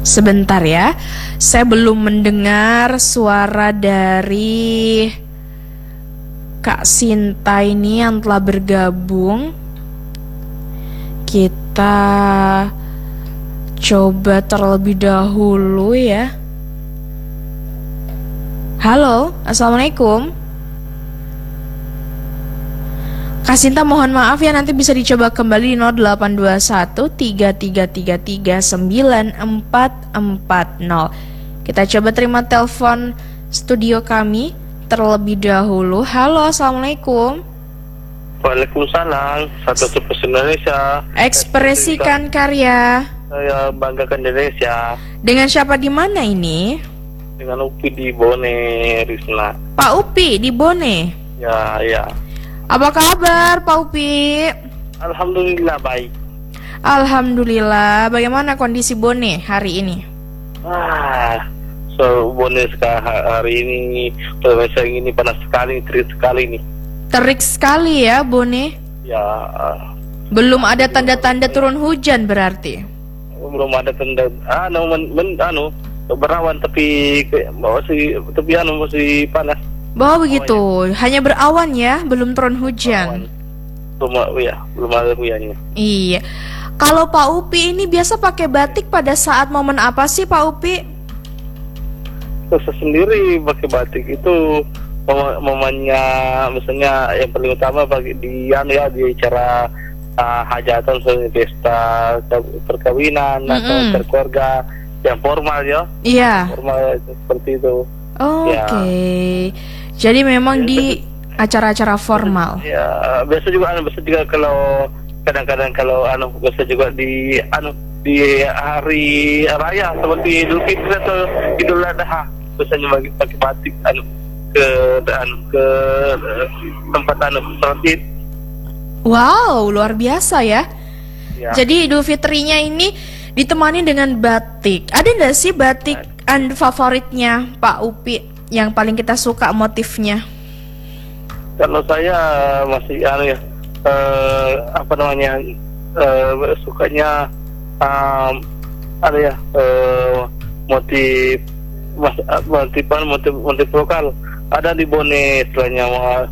Sebentar ya, saya belum mendengar suara dari Kak Sinta ini yang telah bergabung. Kita coba terlebih dahulu ya. Halo, Assalamualaikum. Kak Sinta mohon maaf ya, nanti bisa dicoba kembali di 0821 3333 9440. Kita coba terima telepon studio kami terlebih dahulu. Halo, Assalamualaikum. Waalaikumsalam. Satu Super Indonesia. Ekspresikan karya. Saya banggakan Indonesia. Dengan siapa di mana ini? Dengan Upi di Bone, Risna. Pak Upi di Bone. Ya, ya. Apa kabar Pak Upi? Alhamdulillah baik. Alhamdulillah. Bagaimana kondisi Bone hari ini? Bone sekarang hari ini, yang ini panas sekali, terik sekali nih. Terik sekali ya Bone. Ya. Belum ada tanda-tanda turun hujan berarti. Belum ada tanda. Berawan tapi masih panas. Bahwa begitu, hanya berawan ya, belum turun hujan. Belum ada hujannya. Iya. Kalau Pak Upi ini biasa pakai batik pada saat momen apa sih Pak Upi? Saya sendiri pakai batik itu momennya, misalnya yang paling utama di acara hajatan, pesta perkawinan atau keluarga yang formal ya. Iya. Formal seperti itu. Oke. Jadi memang di acara-acara formal. Ya, biasa juga kalau kadang-kadang kalau biasa juga di hari raya seperti Idul Fitri atau Idul Adha, biasanya pakai batik ke tempat seperti itu. Wow, luar biasa ya. Ya. Jadi Idul Fitrinya ini ditemani dengan batik. Ada nggak sih batik favoritnya Pak Upi yang paling kita suka motifnya? Kalau saya masih sukanya motif lokal. Ada di Bone istilahnya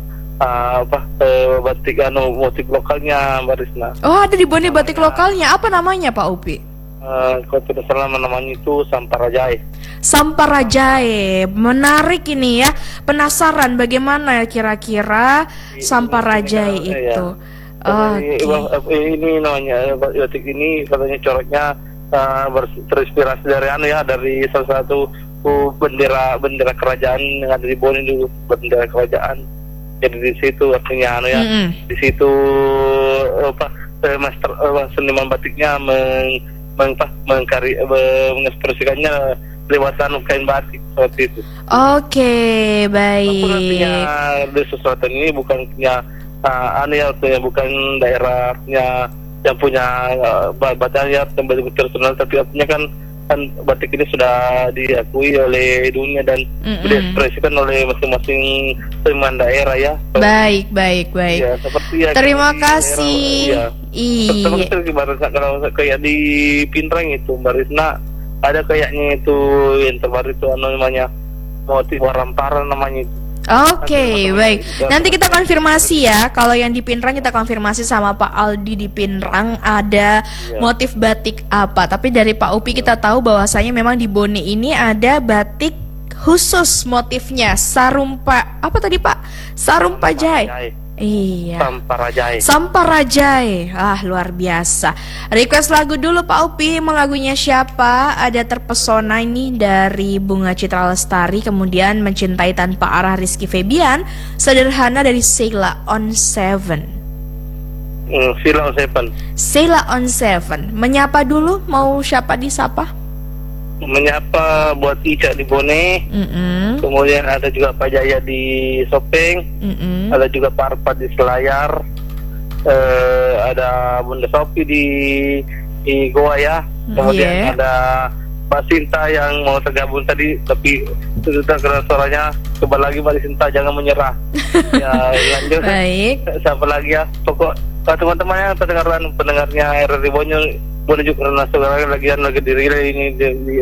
batik motif lokalnya Mbak Risna. Oh, ada di Bone batik lokalnya. Apa namanya Pak Upi? Kalau tidak salah namanya itu Samparajai. Samparajai, menarik ini ya. Penasaran bagaimana kira-kira Samparajai itu. Ini namanya batik ini katanya coraknya terinspirasi dari salah satu bendera kerajaan yang ada di Bone dulu, bendera kerajaan. Jadi di situ artinya di situ seniman batiknya mengekspresikannya lewat kain batik seperti itu. Oke, baik. Artinya sesuatu ini bukan punya bukan daerahnya yang punya batiknya yang betul personal, tapi artinya kan batik ini sudah diakui oleh dunia dan diekspresikan oleh masing-masing seniman daerah ya. Baik. Ya, seperti terima kasih. Iya. Kalau kayak di Pinrang itu Mbak Risna, ada kayaknya itu yang terbaru itu namanya motif Warampara namanya itu. Oke, baik. Nanti kita konfirmasi ya. Kalau yang di Pinrang kita konfirmasi sama Pak Aldi di Pinrang ada motif batik apa. Tapi dari Pak Upi kita tahu bahwasanya memang di Bone ini ada batik khusus motifnya Sarumpa. Apa tadi Pak? Sarumpajai. Iya. Samparajai. Luar biasa. Request lagu dulu Pak Upi, mau lagunya siapa? Ada Terpesona ini dari Bunga Citra Lestari, kemudian Mencintai Tanpa Arah Rizky Febian, Sederhana dari Sheila on Seven. Sheila on Seven. Menyapa dulu, mau siapa disapa? Menyapa buat Ica di Bone, kemudian ada juga Pak Jaya di Sopeng, ada juga Pak Arfad di Selayar, ada Bunda Sopi di Goa ya, kemudian ada Mbak Sinta yang mau tergabung tadi tapi sudah kena suaranya, coba lagi Mbak Sinta, jangan menyerah. Ya lanjut. Baik. Siapa lagi ya, pokok teman-teman yang pendengarnya RRI Bone juga karena sekarang lagi diri ini di